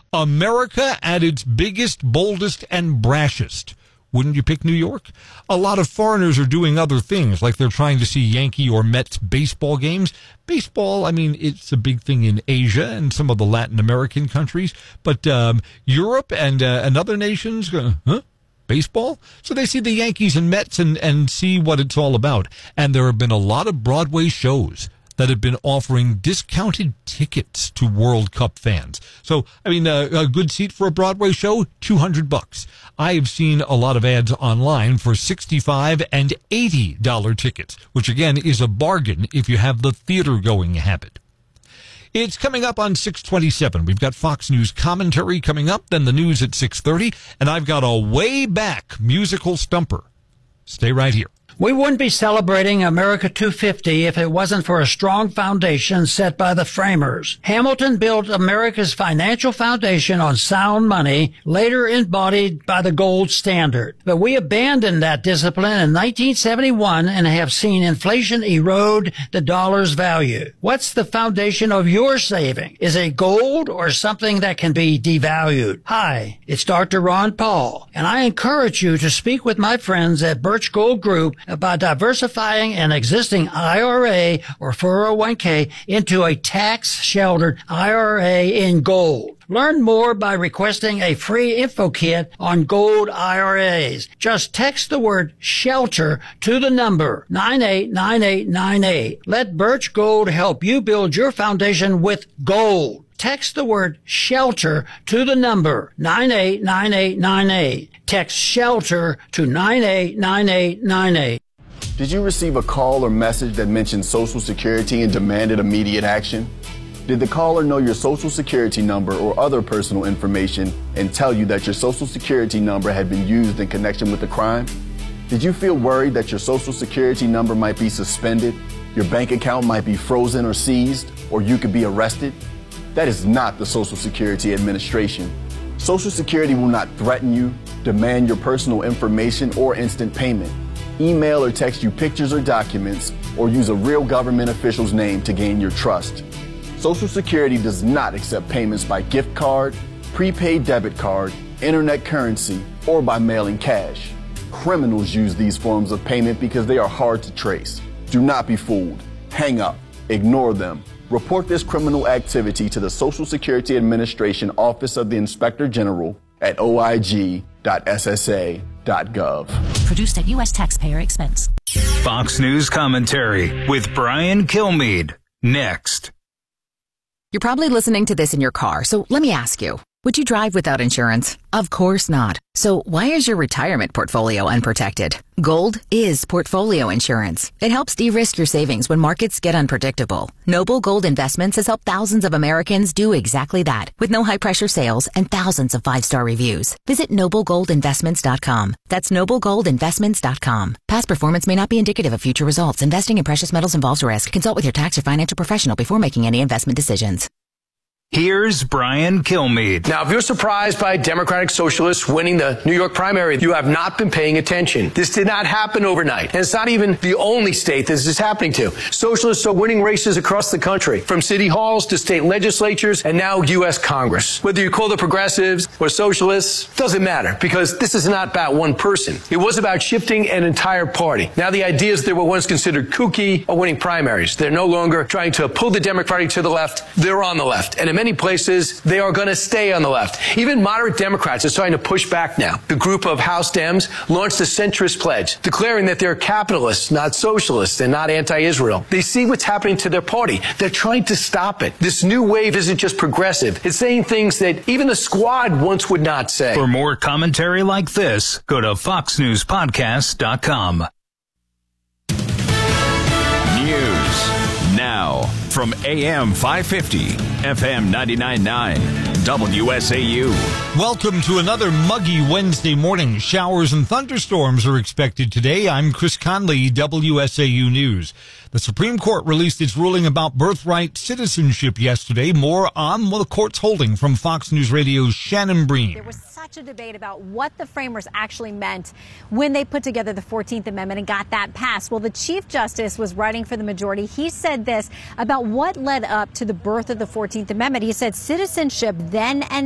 America at its biggest, boldest, and brashest. Wouldn't you pick New York? A lot of foreigners are doing other things, like they're trying to see Yankee or Mets baseball games. Baseball, I mean, it's a big thing in Asia and some of the Latin American countries. But Europe and other nations, baseball? So they see the Yankees and Mets and see what it's all about. And there have been a lot of Broadway shows that have been offering discounted tickets to World Cup fans. So, I mean, a good seat for a Broadway show, $200. I have seen a lot of ads online for $65 and $80 tickets, which again is a bargain if you have the theater-going habit. It's coming up on 6:27. We've got Fox News commentary coming up, then the news at 6:30, and I've got a way back musical stumper. Stay right here. We wouldn't be celebrating America 250 if it wasn't for a strong foundation set by the framers. Hamilton built America's financial foundation on sound money, later embodied by the gold standard. But we abandoned that discipline in 1971 and have seen inflation erode the dollar's value. What's the foundation of your saving? Is it gold or something that can be devalued? Hi, it's Dr. Ron Paul, and I encourage you to speak with my friends at Birch Gold Group about diversifying an existing IRA or 401k into a tax-sheltered IRA in gold. Learn more by requesting a free info kit on gold IRAs. Just text the word SHELTER to the number 989898. Let Birch Gold help you build your foundation with gold. Text the word SHELTER to the number 989898. Text SHELTER to 989898. Did you receive a call or message that mentioned Social Security and demanded immediate action? Did the caller know your Social Security number or other personal information and tell you that your Social Security number had been used in connection with the crime? Did you feel worried that your Social Security number might be suspended, your bank account might be frozen or seized, or you could be arrested? That is not the Social Security Administration. Social Security will not threaten you, demand your personal information, or instant payment. Email or text you pictures or documents, or use a real government official's name to gain your trust. Social Security does not accept payments by gift card, prepaid debit card, internet currency, or by mailing cash. Criminals use these forms of payment because they are hard to trace. Do not be fooled. Hang up. Ignore them. Report this criminal activity to the Social Security Administration Office of the Inspector General at oig.ssa.gov. Produced at U.S. taxpayer expense. Fox News commentary with Brian Kilmeade. Next. You're probably listening to this in your car, so let me ask you. Would you drive without insurance? Of course not. So why is your retirement portfolio unprotected? Gold is portfolio insurance. It helps de-risk your savings when markets get unpredictable. Noble Gold Investments has helped thousands of Americans do exactly that, with no high-pressure sales and thousands of 5-star reviews. Visit NobleGoldInvestments.com. That's NobleGoldInvestments.com. Past performance may not be indicative of future results. Investing in precious metals involves risk. Consult with your tax or financial professional before making any investment decisions. Here's Brian Kilmeade. Now, if you're surprised by Democratic Socialists winning the New York primary, you have not been paying attention. This did not happen overnight. And it's not even the only state this is happening to. Socialists are winning races across the country, from city halls to state legislatures and now U.S. Congress. Whether you call the progressives or socialists, doesn't matter, because this is not about one person. It was about shifting an entire party. Now the ideas that were once considered kooky are winning primaries. They're no longer trying to pull the Democratic to the left. They're on the left. And in many places, they are going to stay on the left. Even moderate Democrats are starting to push back now. The group of House Dems launched a centrist pledge, declaring that they're capitalists, not socialists, and not anti-Israel. They see what's happening to their party. They're trying to stop it. This new wave isn't just progressive. It's saying things that even the Squad once would not say. For more commentary like this, go to foxnewspodcast.com. News now from AM 550, FM 99.9, WSAU. Welcome to another muggy Wednesday morning. Showers and thunderstorms are expected today. I'm Chris Conley, WSAU News. The Supreme Court released its ruling about birthright citizenship yesterday. More on the court's holding from Fox News Radio's Shannon Breen. There was such a debate about what the framers actually meant when they put together the 14th Amendment and got that passed. Well, the Chief Justice was writing for the majority. He said this about what led up to the birth of the 14th Amendment. He said citizenship then and